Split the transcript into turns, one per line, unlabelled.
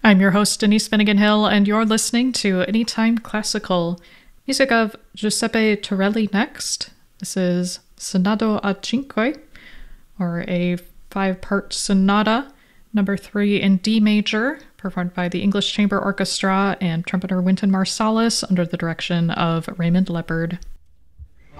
I'm your host, Denise Finnegan Hill, and you're listening to Anytime Classical. Music of Giuseppe Torelli next. This is Sonato a Cinque, or a 5-part sonata, number 3 in D major, performed by the English Chamber Orchestra and trumpeter Wynton Marsalis under the direction of Raymond Leopard.